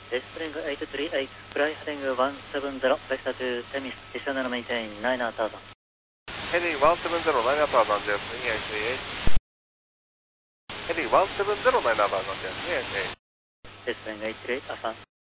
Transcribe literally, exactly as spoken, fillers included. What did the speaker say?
Spring eight three eight, fly heading one seven zero, vector to Temis, descend and maintain nine thousand. Heading one seven zero, nine thousand, J S three eight three eight. Heading one seven zero, nine thousand, J S three eight three eight. Spring eight three eight, affirm.